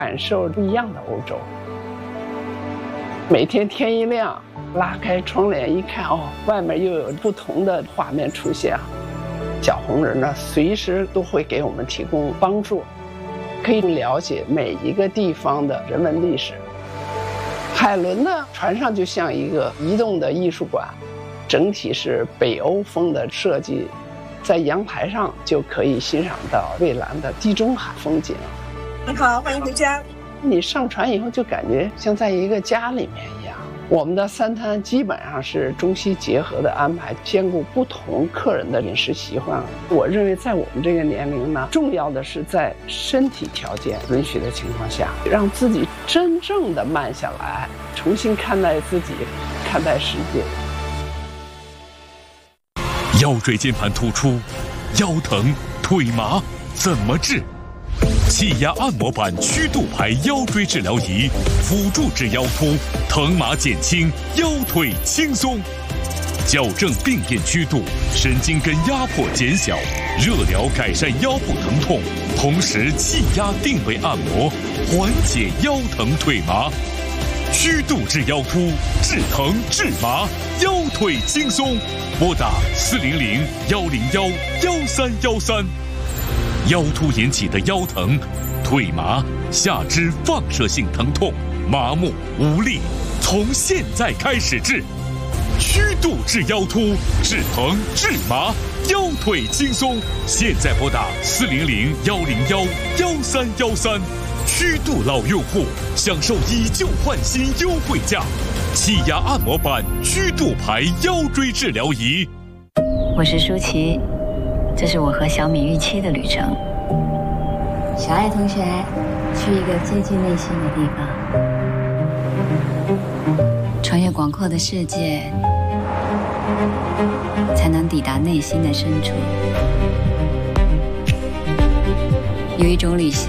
感受不一样的欧洲。每天天一亮，拉开窗帘一看，外面又有不同的画面出现。小红人呢，随时都会给我们提供帮助，可以了解每一个地方的人文历史。海伦呢，船上就像一个移动的艺术馆，整体是北欧风的设计，在阳台上就可以欣赏到蔚蓝的地中海风景。 你好，欢迎回家。 你上船以后就感觉像在一个家里面一样。我们的3餐基本上是中西结合的安排，兼顾不同客人的饮食习惯。我认为在我们这个年龄呢，重要的是在身体条件允许的情况下，让自己真正的慢下来，重新看待自己，看待世界。 腰椎间盘突出、腰疼、腿麻怎么治？气压按摩板曲度排腰椎治疗仪，辅助治腰突，疼麻减轻，腰腿轻松。矫正病变曲度，神经根压迫减小，热疗改善腰部疼痛，同时气压定位按摩，缓解腰疼腿麻。曲度治腰突，治疼治麻，腰腿轻松。拨打400-101-1313。腰突引起的腰疼、腿麻、下肢放射性疼痛、麻木无力，从现在开始治。曲度治腰突，治疼治麻，腰腿轻松。现在拨打400-101-1313。曲度老用户享受以旧换新优惠价，气压按摩板曲度排腰椎治疗仪。 我是舒淇，这是我和小米预期的旅程。小爱同学，去一个接近内心的地方，穿越广阔的世界，才能抵达内心的深处。有一种旅行，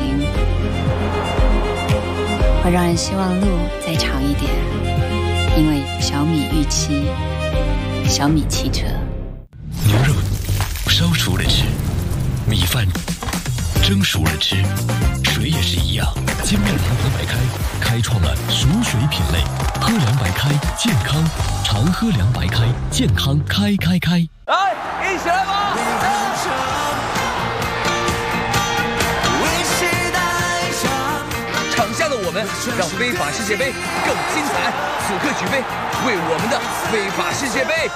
会让人希望路再长一点，因为小米预期，小米汽车。 牛肉烧熟了吃，米饭蒸熟了吃，水也是一样。金麦郎河白开开创了熟水品类，喝凉白开健康，常喝凉白开健康开。 来，一起来吧！场下的我们让非法世界杯更精彩，此刻举杯，为我们的非法世界杯。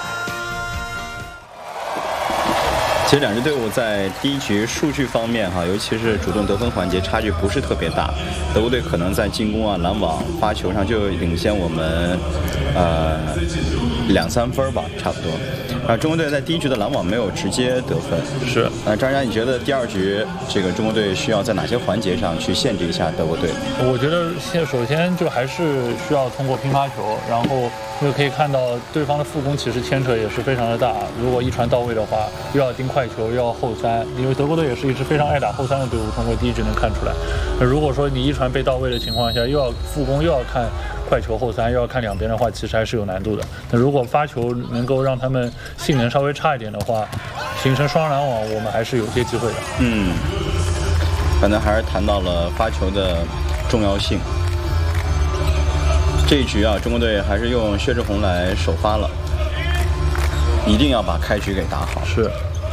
其实两支队伍在第一局数据方面尤其是主动得分环节差距不是特别大。德国队可能在进攻拦网、发球上就领先我们2-3分吧，差不多。中国队在第一局的拦网没有直接得分。 是。 张佳，你觉得第二局这个中国队需要在哪些环节上去限制一下德国队？ 我觉得首先就还是需要通过拼发球，然后就可以看到对方的副攻其实牵扯也是非常的大。如果一传到位的话，又要盯快球，又要后三，因为德国队也是一支非常爱打后三的队伍，通过第一局能看出来。如果说你一传被到位的情况下，又要副攻又要看快球后三，又要看两边的话，其实还是有难度的。那如果发球能够让他们性能稍微差一点的话，形成双拦网，我们还是有些机会的。 可能还是谈到了发球的重要性。这一局中国队还是用薛之宏来首发了，一定要把开局给打好。 是。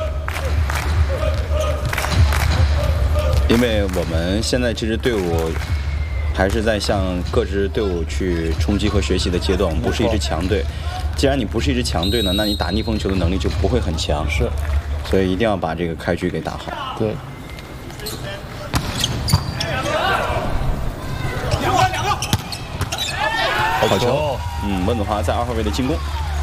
因为我们现在这支队伍还是在向各支队伍去冲击和学习的阶段，我们不是一支强队。既然你不是一支强队呢，那你打逆风球的能力就不会很强。 是。 所以一定要把这个开局给打好。 对。 好球！温子华在2号位的进攻。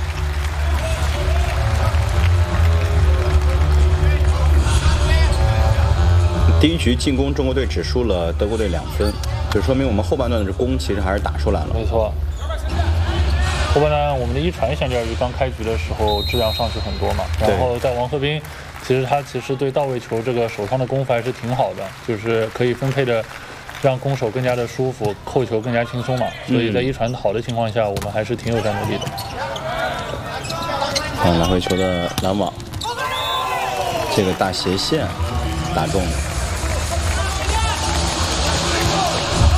第一局进攻中国队只输了德国队2分，就说明我们后半段的攻其实还是打出来了。 没错。后半段我们的一传相较于刚开局的时候质量上去很多嘛，然后在王鹤斌，其实对到位球这个手上的功夫还是挺好的，就是可以分配的让攻手更加的舒服，扣球更加轻松嘛。所以在一传好的情况下，我们还是挺有战斗力的。 看来回球的拦网，这个大斜线打中了。